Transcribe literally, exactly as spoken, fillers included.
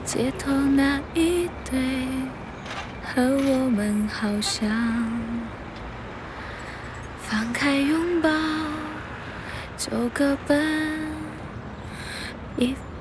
街头那一对，和我们好像。放开拥抱，就各奔一